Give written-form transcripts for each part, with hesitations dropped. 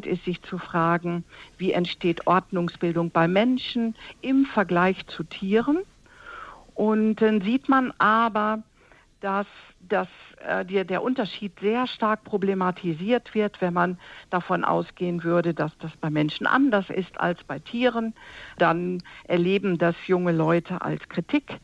ist, sich zu fragen, wie entsteht Ordnungsbildung bei Menschen im Vergleich zu Tieren. Und dann sieht man aber, dass der Unterschied sehr stark problematisiert wird, wenn man davon ausgehen würde, dass das bei Menschen anders ist als bei Tieren. Dann erleben das junge Leute als Kritik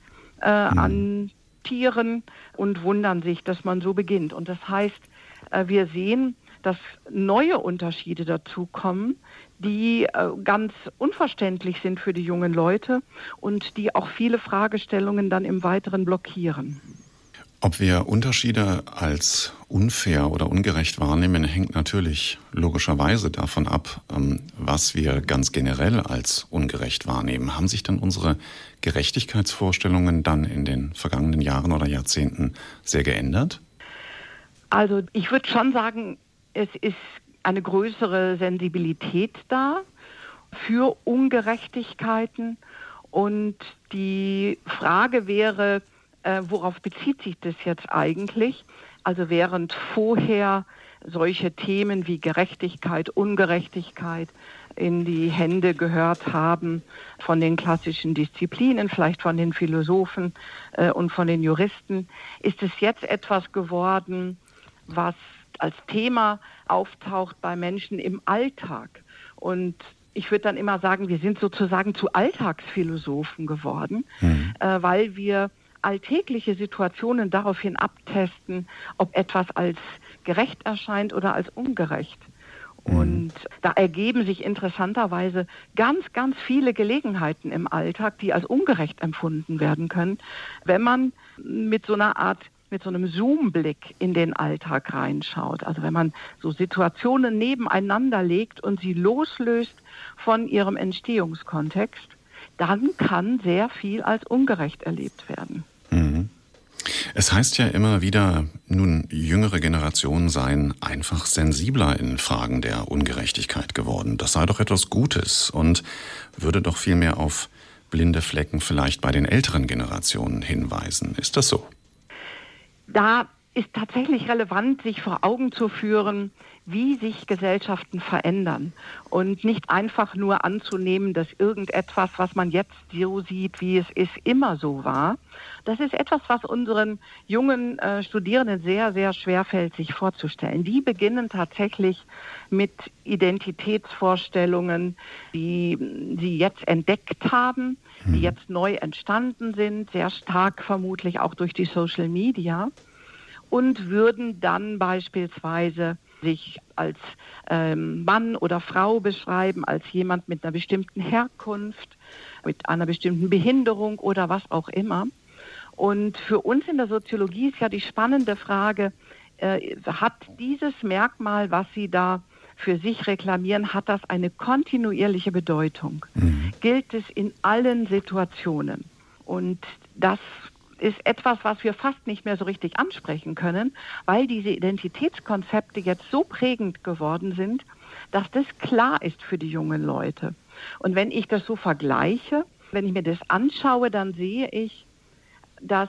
an Tieren und wundern sich, dass man so beginnt. Und das heißt, wir sehen, dass neue Unterschiede dazukommen, die ganz unverständlich sind für die jungen Leute und die auch viele Fragestellungen dann im Weiteren blockieren. Ob wir Unterschiede als unfair oder ungerecht wahrnehmen, hängt natürlich logischerweise davon ab, was wir ganz generell als ungerecht wahrnehmen. Haben sich dann unsere Gerechtigkeitsvorstellungen dann in den vergangenen Jahren oder Jahrzehnten sehr geändert? Also ich würde schon sagen, es ist eine größere Sensibilität da für Ungerechtigkeiten. Und die Frage wäre, worauf bezieht sich das jetzt eigentlich? Also während vorher solche Themen wie Gerechtigkeit, Ungerechtigkeit in die Hände gehört haben von den klassischen Disziplinen, vielleicht von den Philosophen und von den Juristen, ist es jetzt etwas geworden, was als Thema auftaucht bei Menschen im Alltag. Und ich würde dann immer sagen, wir sind sozusagen zu Alltagsphilosophen geworden, weil wir alltägliche Situationen daraufhin abtesten, ob etwas als gerecht erscheint oder als ungerecht. Und da ergeben sich interessanterweise ganz, ganz viele Gelegenheiten im Alltag, die als ungerecht empfunden werden können, wenn man mit so einem Zoom-Blick in den Alltag reinschaut. Also wenn man so Situationen nebeneinander legt und sie loslöst von ihrem Entstehungskontext, dann kann sehr viel als ungerecht erlebt werden. Es heißt ja immer wieder, nun, jüngere Generationen seien einfach sensibler in Fragen der Ungerechtigkeit geworden. Das sei doch etwas Gutes und würde doch viel mehr auf blinde Flecken vielleicht bei den älteren Generationen hinweisen. Ist das so? Da ist tatsächlich relevant, sich vor Augen zu führen, wie sich Gesellschaften verändern und nicht einfach nur anzunehmen, dass irgendetwas, was man jetzt so sieht, wie es ist, immer so war. Das ist etwas, was unseren jungen Studierenden sehr, sehr schwerfällt, sich vorzustellen. Die beginnen tatsächlich mit Identitätsvorstellungen, die sie jetzt entdeckt haben, die jetzt neu entstanden sind, sehr stark vermutlich auch durch die Social Media, und würden dann beispielsweise sich als Mann oder Frau beschreiben, als jemand mit einer bestimmten Herkunft, mit einer bestimmten Behinderung oder was auch immer. Und für uns in der Soziologie ist ja die spannende Frage, hat dieses Merkmal, was Sie da für sich reklamieren, hat das eine kontinuierliche Bedeutung? Gilt es in allen Situationen? Und das ist etwas, was wir fast nicht mehr so richtig ansprechen können, weil diese Identitätskonzepte jetzt so prägend geworden sind, dass das klar ist für die jungen Leute. Und wenn ich das so vergleiche, wenn ich mir das anschaue, dann sehe ich, dass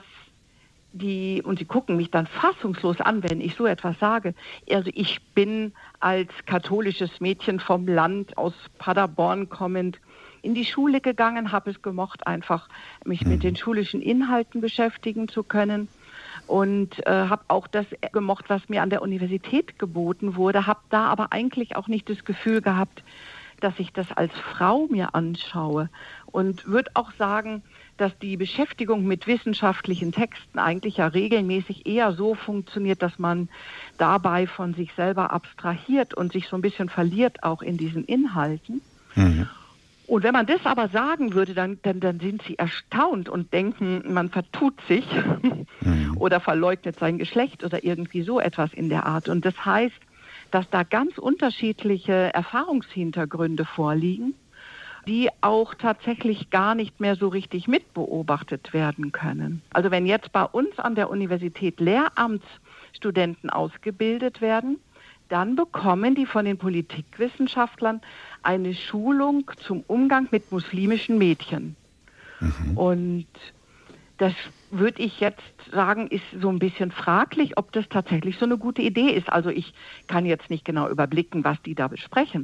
und sie gucken mich dann fassungslos an, wenn ich so etwas sage. Also ich bin als katholisches Mädchen vom Land aus Paderborn kommend in die Schule gegangen, habe es gemocht, einfach mich mit den schulischen Inhalten beschäftigen zu können und habe auch das gemocht, was mir an der Universität geboten wurde, habe da aber eigentlich auch nicht das Gefühl gehabt, dass ich das als Frau mir anschaue und würde auch sagen, dass die Beschäftigung mit wissenschaftlichen Texten eigentlich ja regelmäßig eher so funktioniert, dass man dabei von sich selber abstrahiert und sich so ein bisschen verliert auch in diesen Inhalten. Und wenn man das aber sagen würde, dann sind sie erstaunt und denken, man vertut sich oder verleugnet sein Geschlecht oder irgendwie so etwas in der Art. Und das heißt, dass da ganz unterschiedliche Erfahrungshintergründe vorliegen, die auch tatsächlich gar nicht mehr so richtig mitbeobachtet werden können. Also wenn jetzt bei uns an der Universität Lehramtsstudenten ausgebildet werden, dann bekommen die von den Politikwissenschaftlern eine Schulung zum Umgang mit muslimischen Mädchen. Und das würde ich jetzt sagen, ist so ein bisschen fraglich, ob das tatsächlich so eine gute Idee ist. Also ich kann jetzt nicht genau überblicken, was die da besprechen.